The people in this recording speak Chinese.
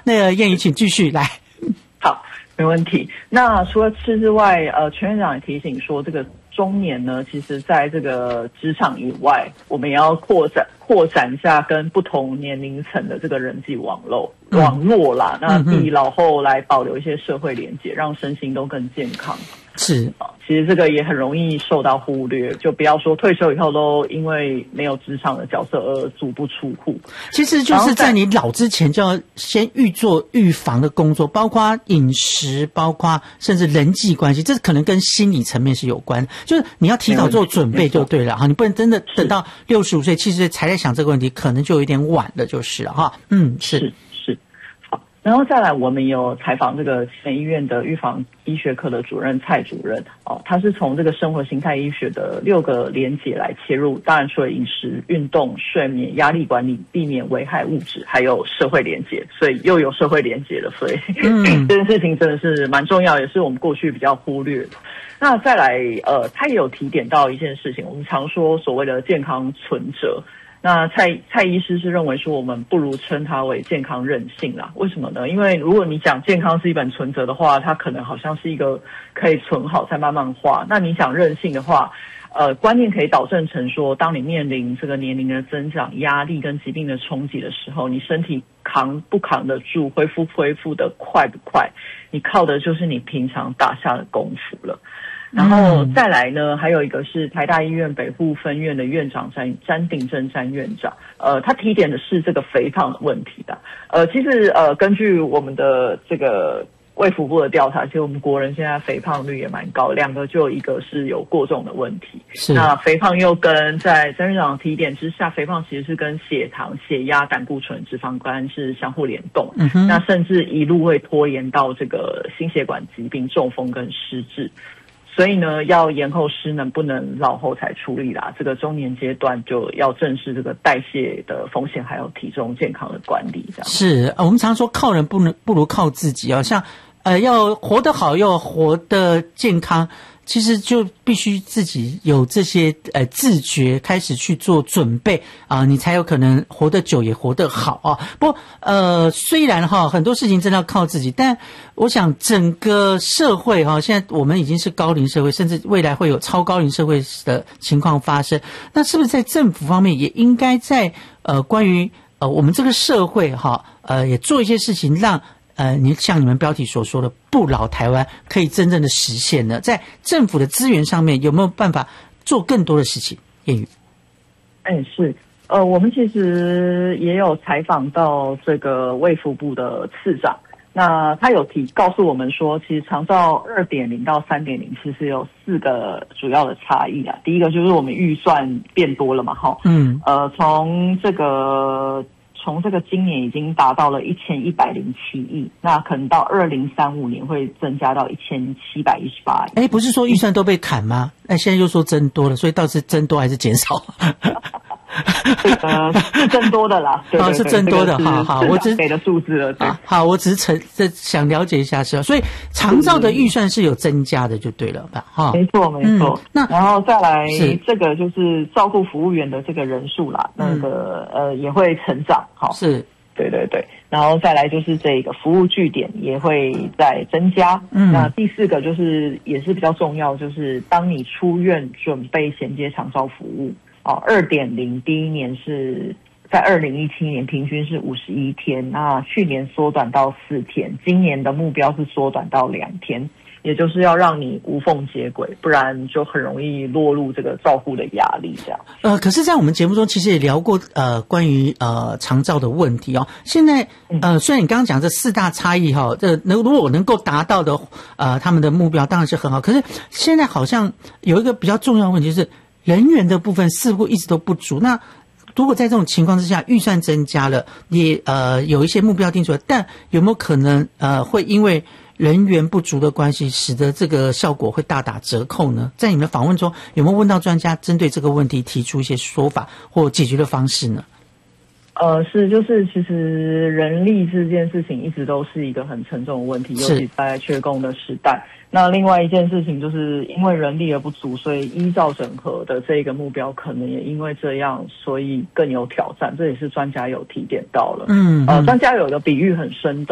那个燕怡请继续来。 好，没问题。那除了吃之外，全院长也提醒说，这个中年呢，其实在这个职场以外，我们也要扩展一下跟不同年龄层的这个人际网络啦。那替老后来保留一些社会连结，让身心都更健康。 是其实这个也很容易受到忽略，就不要说退休以后都因为没有职场的角色而足不出户。 其实就是在你老之前就要先做预防的工作，包括饮食，包括甚至人际关系，这可能跟心理层面是有关，就是你要提早做准备就对了哈，你不能真的等到65岁、70岁才在想这个问题，可能就有点晚了就是了哈。是。 然后再来，我们有采访这个前医院的预防医学科的主任蔡主任他是从这个生活形态医学的6个连结来切入，当然除了饮食、运动、睡眠、压力管理、避免危害物质，还有社会连结，所以又有社会连结了，所以这件事情真的是蛮重要，也是我们过去比较忽略的。那再来他也有提点到一件事情，我们常说所谓的健康存折。那蔡医师是认为说，我们不如称它为健康韧性啦。为什么呢？因为如果你讲健康是一本存折的话，它可能好像是一个可以存好再慢慢花。那你讲韧性的话，观念可以导正成说，当你面临这个年龄的增长、压力跟疾病的冲击的时候，你身体扛不扛得住，恢复的快不快，你靠的就是你平常打下的功夫了。然后再来呢，还有一个是台大医院北部分院的院长詹鼎正詹院长，他提点的是这个肥胖的问题的。其实根据我们的这个卫福部的调查，其实我们国人现在肥胖率也蛮高，2个就有一个是有过重的问题。是。那肥胖又跟在詹院长提点之下，肥胖其实是跟血糖、血压、胆固醇、脂肪肝是相互联动。那甚至一路会拖延到这个心血管疾病、中风跟失智。所以呢，要延后失能，不能老后才处理啦。这个中年阶段就要正视这个代谢的风险，还有体重健康的管理。这样是我们常说靠人不如靠自己像要活得好又活得健康，其实就必须自己有这些自觉，开始去做准备你才有可能活得久也活得好不过虽然很多事情真的要靠自己，但我想整个社会现在我们已经是高龄社会，甚至未来会有超高龄社会的情况发生。那是不是在政府方面也应该在关于我们这个社会也做一些事情，让像你们标题所说的不老台湾可以真正的实现呢？在政府的资源上面有没有办法做更多的事情？燕宇。 是我们其实也有采访到这个卫福部的次长，那他有告诉我们说，其实长照 2.0 到 3.0 其实有4个主要的差异啊。第一个就是我们预算变多了嘛从这个今年已经达到了1107亿，那可能到2035年会增加到1718亿。 不是说预算都被砍吗？现在又说增多了，所以到底是增多还是减少？ 是增多的啦，对， 是增多的。好，我只给的数字了。对， 好，我只是想了解一下是吧？所以长照的预算是有增加的，就对了吧？ 没错。那然后再来这个就是照顾服务员的这个人数啦，那个也会成长。 是， 对。然后再来就是这个服务据点也会在增加。那第4个就是也是比较重要，就是当你出院准备衔接长照服务。2.0 第一年是在2017年平均是51天，那去年缩短到4天，今年的目标是缩短到2天，也就是要让你无缝接轨，不然就很容易落入这个照顾的压力这样。 可是在我们节目中其实也聊过关于长照的问题现在虽然你刚刚讲这4大差异如果能够达到的他们的目标当然是很好，可是现在好像有一个比较重要的问题是人员的部分似乎一直都不足。那如果在这种情况之下，预算增加了，也有一些目标定出来，但有没有可能会因为人员不足的关系，使得这个效果会大打折扣呢？在你们访问中有没有问到专家针对这个问题提出一些说法或解决的方式呢？ 就是其实人力这件事情一直都是一个很沉重的问题，尤其在缺工的时代。那另外一件事情就是因为人力而不足，所以依照整合的这个目标可能也因为这样，所以更有挑战。这也是专家有提点到了。专家有一个比喻很生动。